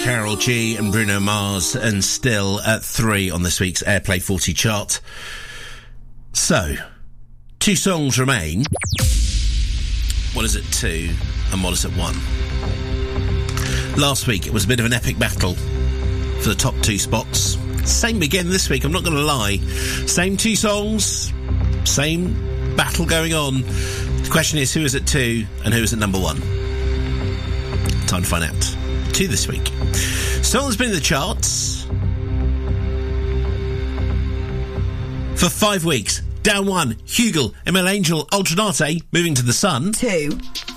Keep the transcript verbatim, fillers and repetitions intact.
Karol G and Bruno Mars, and still at three on this week's Airplay forty chart. So, two songs remain. What is at two and what is at one? Last week it was a bit of an epic battle for the top two spots. Same again this week, I'm not going to lie. Same two songs, same battle going on. The question is, who is at two and who is at number one? Time to find out. Two this week. Song has been in the charts for five weeks. Down one, Hugel, Emil Angel, Ultranate, Moving to the Sun. Two.